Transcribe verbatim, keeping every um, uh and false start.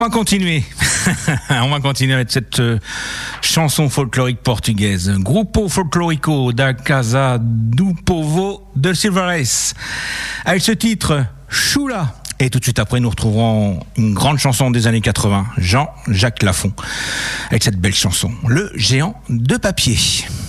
On va continuer. On va continuer avec cette euh, chanson folklorique portugaise. Grupo Folclórico da Casa do Povo de Silver Ace. Avec ce titre, Chula. Et tout de suite après, nous retrouverons une grande chanson des années quatre-vingts, Jean-Jacques Lafont, avec cette belle chanson, Le géant de papier.